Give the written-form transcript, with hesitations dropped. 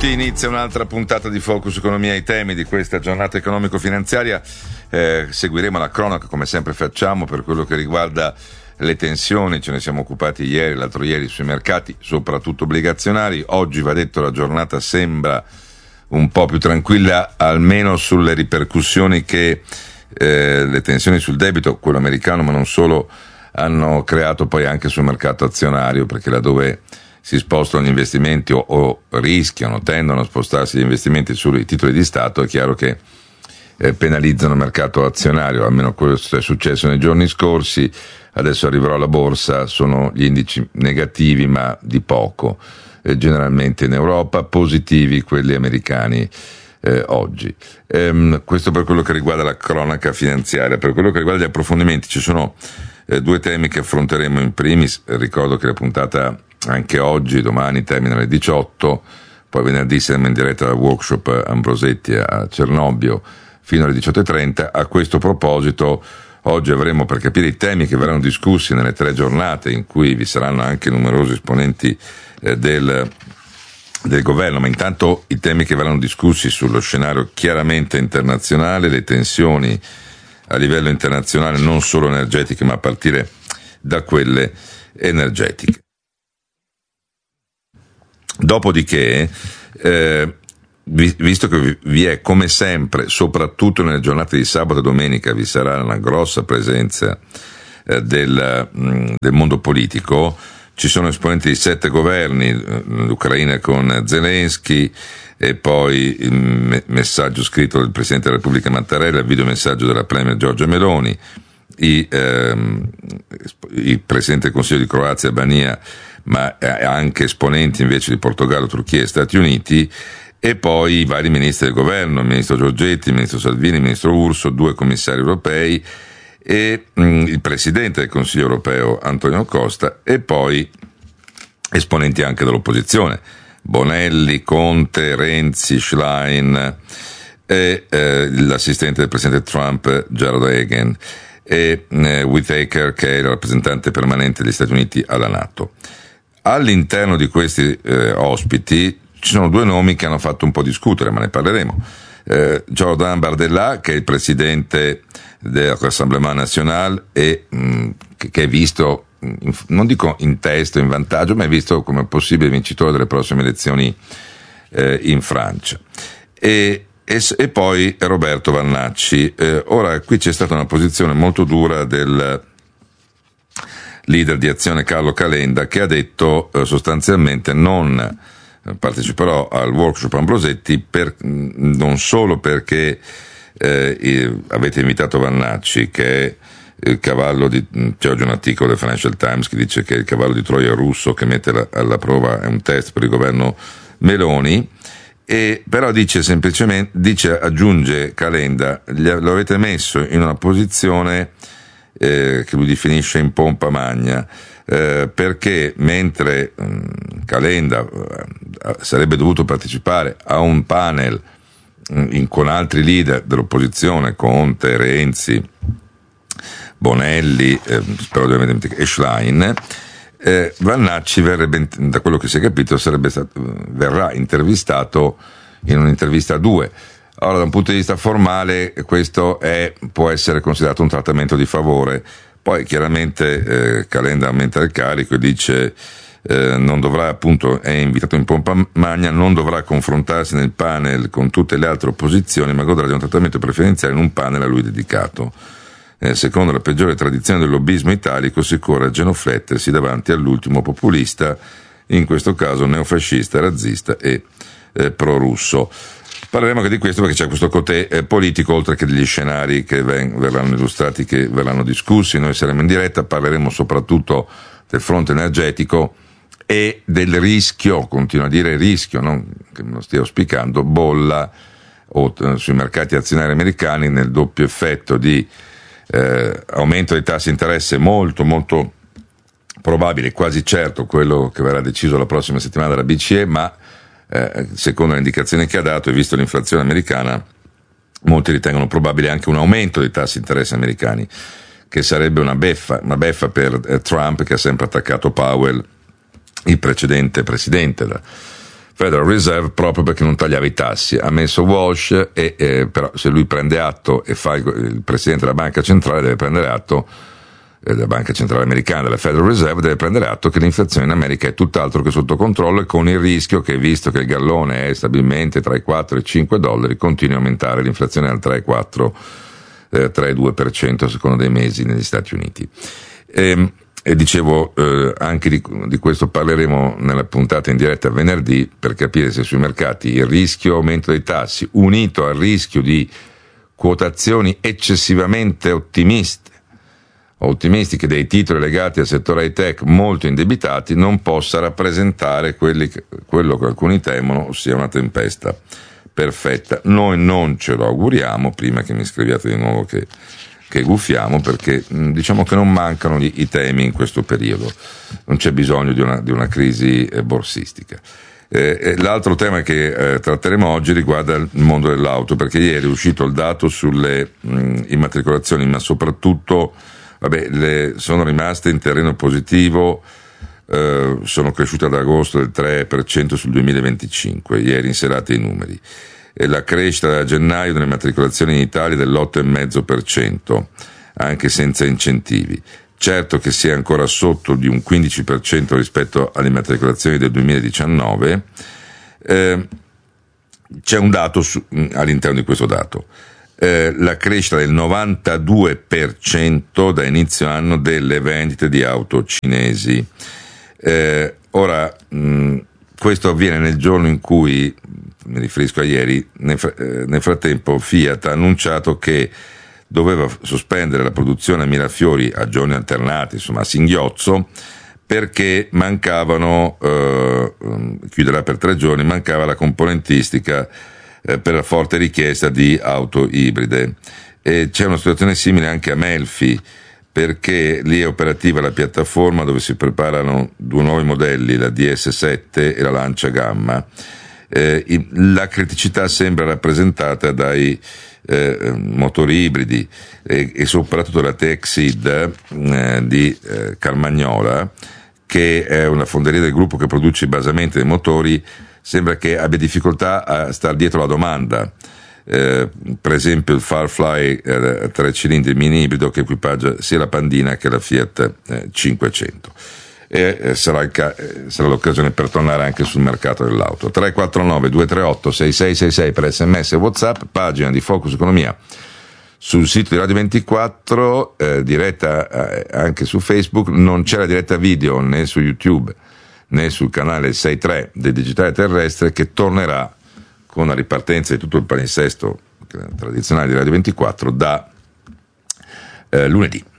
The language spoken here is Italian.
Tedeschi, inizia un'altra puntata di Focus Economia. I temi di questa giornata economico-finanziaria, seguiremo la cronaca come sempre facciamo per quello che riguarda le tensioni. Ce ne siamo occupati ieri, l'altro ieri sui mercati, soprattutto obbligazionari. Oggi, va detto, la giornata sembra un po' più tranquilla, almeno sulle ripercussioni che le tensioni sul debito, quello americano ma non solo, hanno creato poi anche sul mercato azionario, perché laddove si spostano gli investimenti o rischiano, tendono a spostarsi gli investimenti sui titoli di Stato, è chiaro che penalizzano il mercato azionario, almeno questo è successo nei giorni scorsi. Adesso arriverò alla borsa, sono gli indici negativi ma di poco, generalmente in Europa, positivi quelli americani oggi. Questo per quello che riguarda la cronaca finanziaria. Per quello che riguarda gli approfondimenti ci sono due temi che affronteremo in primis. Ricordo che la puntata anche oggi, domani, termina alle 18, poi venerdì siamo in diretta dal workshop Ambrosetti a Cernobbio fino alle 18:30. A questo proposito, oggi avremo, per capire i temi che verranno discussi nelle 3 giornate in cui vi saranno anche numerosi esponenti del governo, ma intanto i temi che verranno discussi sullo scenario chiaramente internazionale, le tensioni a livello internazionale, non solo energetiche ma a partire da quelle energetiche. Dopodiché, visto che vi è come sempre, soprattutto nelle giornate di sabato e domenica, vi sarà una grossa presenza del mondo politico. Ci sono esponenti di 7 governi, l'Ucraina con Zelensky, e poi il messaggio scritto del Presidente della Repubblica Mattarella, il videomessaggio della Premier Giorgia Meloni, il Presidente del Consiglio di Croazia, Albania, ma anche esponenti invece di Portogallo, Turchia e Stati Uniti, e poi i vari ministri del governo, il ministro Giorgetti, il ministro Salvini, il ministro Urso, 2 commissari europei e il Presidente del Consiglio europeo Antonio Costa, e poi esponenti anche dell'opposizione, Bonelli, Conte, Renzi, Schlein e l'assistente del Presidente Trump, Jared Hagen, e Whitaker, che è il rappresentante permanente degli Stati Uniti alla NATO. All'interno di questi ospiti ci sono 2 nomi che hanno fatto un po' discutere, ma ne parleremo. Jordan Bardella, che è il presidente del Rassemblement National e che è visto, non dico in testa, in vantaggio, ma è visto come possibile vincitore delle prossime elezioni in Francia. E poi Roberto Vannacci. Ora, qui c'è stata una posizione molto dura del leader di Azione Carlo Calenda, che ha detto sostanzialmente non parteciperò al workshop Ambrosetti non solo perché avete invitato Vannacci, che è il cavallo di, c'è oggi un articolo del Financial Times che dice che il cavallo di Troia russo che mette alla prova è un test per il governo Meloni, e però dice semplicemente, aggiunge Calenda, lo avete messo in una posizione che lui definisce in pompa magna, perché mentre Calenda sarebbe dovuto partecipare a un panel con altri leader dell'opposizione, Conte, Renzi, Bonelli, e Schlein, Vannacci verrebbe, da quello che si è capito, verrà intervistato in un'intervista a 2. Allora, da un punto di vista formale, questo può essere considerato un trattamento di favore. Poi chiaramente Calenda aumenta il carico e dice non dovrà, appunto, è invitato in pompa magna, non dovrà confrontarsi nel panel con tutte le altre opposizioni, ma godrà di un trattamento preferenziale in un panel a lui dedicato. Secondo la peggiore tradizione del lobbismo italico, si corre a genuflettersi davanti all'ultimo populista, in questo caso neofascista, razzista e pro-russo. Parleremo anche di questo perché c'è questo côté politico, oltre che degli scenari che verranno illustrati, che verranno discussi. Noi saremo in diretta, parleremo soprattutto del fronte energetico e del rischio, continuo a dire rischio, non che me lo stia auspicando, bolla sui mercati azionari americani, nel doppio effetto di aumento dei tassi di interesse molto molto probabile, quasi certo, quello che verrà deciso la prossima settimana dalla BCE, ma secondo le indicazioni che ha dato e visto l'inflazione americana, molti ritengono probabile anche un aumento dei tassi di interesse americani, che sarebbe una beffa per Trump, che ha sempre attaccato Powell, il precedente presidente, Federal Reserve proprio perché non tagliava i tassi. Ha messo Walsh però se lui prende atto e fa il presidente della banca centrale deve prendere atto, della banca centrale americana, della Federal Reserve, deve prendere atto che l'inflazione in America è tutt'altro che sotto controllo, e con il rischio che, visto che il gallone è stabilmente tra i 4 e i 5 dollari, continui a aumentare l'inflazione al 3,2% a seconda dei mesi negli Stati Uniti. E dicevo, anche di questo parleremo nella puntata in diretta venerdì, per capire se sui mercati il rischio aumento dei tassi, unito al rischio di quotazioni eccessivamente ottimistiche dei titoli legati al settore high tech molto indebitati, non possa rappresentare quello che alcuni temono, ossia una tempesta perfetta. Noi non ce lo auguriamo, prima che mi scriviate di nuovo che guffiamo, perché diciamo che non mancano i temi in questo periodo, non c'è bisogno di una crisi borsistica. L'altro tema che tratteremo oggi riguarda il mondo dell'auto, perché ieri è uscito il dato sulle immatricolazioni, ma soprattutto sono rimaste in terreno positivo, sono cresciute ad agosto del 3% sul 2025, ieri in serata i numeri. E la crescita da gennaio delle immatricolazioni in Italia è dell'8,5%, anche senza incentivi. Certo che si è ancora sotto di un 15% rispetto alle immatricolazioni del 2019, c'è un dato all'interno di questo dato. La crescita del 92% da inizio anno delle vendite di auto cinesi. Ora, questo avviene nel giorno in cui, mi riferisco a ieri, nel frattempo Fiat ha annunciato che doveva sospendere la produzione a Mirafiori a giorni alternati, insomma a singhiozzo, perché chiuderà per 3 giorni, mancava la componentistica per la forte richiesta di auto ibride. E c'è una situazione simile anche a Melfi, perché lì è operativa la piattaforma dove si preparano 2 nuovi modelli, la DS7 e la Lancia Gamma. La criticità sembra rappresentata dai motori ibridi e soprattutto la Texid di Carmagnola, che è una fonderia del gruppo che produce i basamenti dei motori, sembra che abbia difficoltà a star dietro la domanda. Per esempio il Firefly 3 cilindri mini ibrido che equipaggia sia la Pandina che la Fiat 500. Sarà l'occasione per tornare anche sul mercato dell'auto. 349 238 6666 per SMS e WhatsApp, pagina di Focus Economia sul sito di Radio 24, diretta anche su Facebook. Non c'è la diretta video né su YouTube né sul canale 6.3 del Digitale Terrestre, che tornerà con la ripartenza di tutto il palinsesto tradizionale di Radio 24 da lunedì.